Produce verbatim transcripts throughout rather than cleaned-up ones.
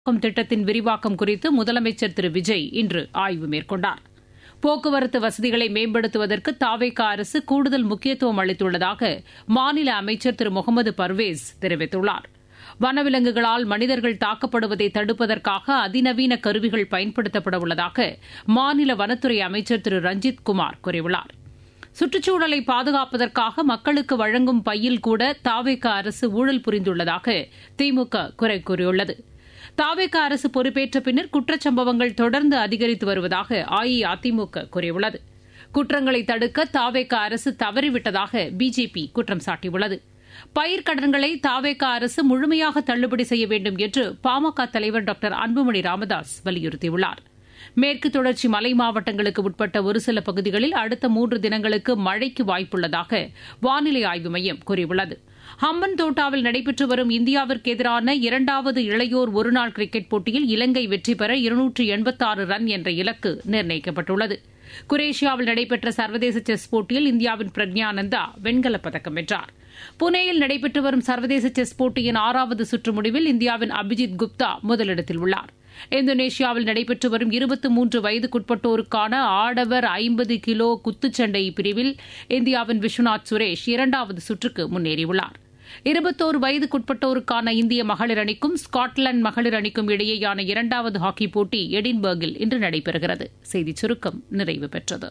திட்டத்தின் விரிவாக்கம் குறித்து முதலமைச்சர் திரு விஜய் இன்று ஆய்வு மேற்கொண்டார். போக்குவரத்து வசதிகளை மேம்படுத்துவதற்கு தாவேக அரசு கூடுதல் முக்கியத்துவம் அளித்துள்ளதாக மாநில அமைச்சர் திரு முகமது பர்வேஸ் தெரிவித்துள்ளார். வனவிலங்குகளால் மனிதர்கள் தாக்கப்படுவதை தடுப்பதற்காக அதிநவீன கருவிகள் பயன்படுத்தப்பட உள்ளதாக மாநில வனத்துறை அமைச்சர் திரு ரஞ்சித் குமார் கூறியுள்ளார். சுற்றுச்சூழலை பாதுகாப்பதற்காக மக்களுக்கு வழங்கும் பையில் கூட தாவேக அரசு ஊழல் புரிந்துள்ளதாக திமுக குறை கூறியுள்ளது. தாவேக அரசு பொறுப்பேற்ற பின்னர் குற்றச்சம்பவங்கள் தொடர்ந்து அதிகரித்து வருவதாக அஇஅதிமுக கூறியுள்ளது. குற்றங்களை தடுக்க தாவேக அரசு தவறிவிட்டதாக பிஜேபி குற்றம் சாட்டியுள்ளது. பயிர்க்கடன்களை தாவேக அரசு முழுமையாக தள்ளுபடி செய்ய வேண்டும் என்று பாமக தலைவர் டாக்டர் அன்புமணி ராமதாஸ் வலியுறுத்தியுள்ளார். மேற்கு தொடர்ச்சி மலை மாவட்டங்களுக்கு உட்பட்ட ஒரு சில பகுதிகளில் அடுத்த மூன்று தினங்களுக்கு மழைக்கு வாய்ப்புள்ளதாக வானிலை ஆய்வு மையம் கூறியுள்ளது. ஹம்பன் தோட்டாவில் நடைபெற்று வரும் இந்தியாவிற்கு எதிரான இரண்டாவது இளையோர் ஒருநாள் கிரிக்கெட் போட்டியில் இலங்கை வெற்றி பெற இருநூற்று எண்பத்தாறு ரன் என்ற இலக்கு நிர்ணயிக்கப்பட்டுள்ளது. குரேஷியாவில் நடைபெற்ற சர்வதேச செஸ் போட்டியில் இந்தியாவின் பிரக்ஞானந்தா வெண்கலப் பதக்கம் வென்றார். புனேயில் நடைபெற்று வரும் சர்வதேச செஸ் போட்டியின் ஆறாவது சுற்று முடிவில் இந்தியாவின் அபிஜித் குப்தா முதலிடத்தில் உள்ளார். இந்தோனேஷியாவில் நடைபெற்று வரும் இருபத்தி மூன்று வயதுக்குட்பட்டோருக்கான ஆடவர் ஐம்பது கிலோ குத்துச்சண்டை பிரிவில் இந்தியாவின் விஸ்வநாத் சுரேஷ் இரண்டாவது சுற்றுக்கு முன்னேறியுள்ளார். இருபத்தோரு வயதுக்குட்பட்டோருக்கான இந்திய மகளிர் அணிக்கும் ஸ்காட்லாந்து மகளிர் அணிக்கும் இடையேயான இரண்டாவது ஹாக்கி போட்டி எடின்பர்கில் இன்று நடைபெறுகிறது. செய்திச் சுருக்கம் நிறைவு பெற்றது.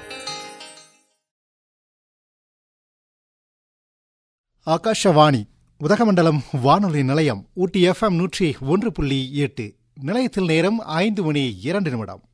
ஆகாஷவாணி உதகமண்டலம் வானொலி நிலையம் ஊட்டி எஃப் எம் நூற்றி ஒன்று புள்ளி எட்டு. நிலையத்தில் நேரம் ஐந்து மணி இரண்டு நிமிடம்.